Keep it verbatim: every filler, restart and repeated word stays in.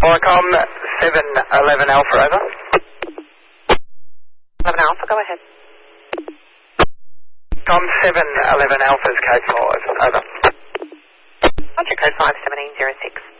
Oricom seven eleven Alpha, over. eleven Alpha, go ahead. Com seven eleven Alpha's code five, over. Roger, code five seventeen zero six.